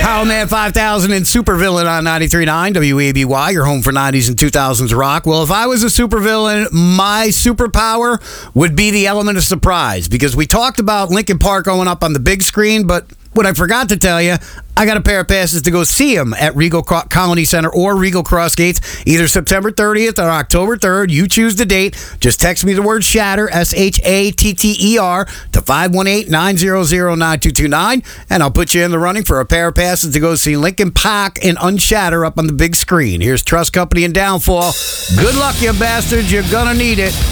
Power Man 5000 and Supervillain on 93.9 WABY, your home for 90s and 2000s rock. Well, if I was a supervillain, my superpower would be the element of surprise, because we talked about Linkin Park going up on the big screen, but what I forgot to tell you, I got a pair of passes to go see them at Regal Colony Center or Regal Cross Gates, either September 30th or October 3rd. You choose the date. Just text me the word Shatter, SHATTER, to 518-900-9229, and I'll put you in the running for a pair of passes to go see Linkin Park and Unshatter up on the big screen. Here's Trust Company and Downfall. Good luck, you bastards. You're going to need it.